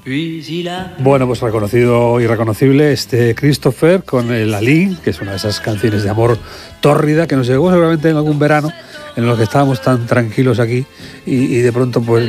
Bueno, pues reconocido y reconocible este Christopher con el Aline, que es una de esas canciones de amor tórrida que nos llegó seguramente en algún verano en los que estábamos tan tranquilos aquí y de pronto pues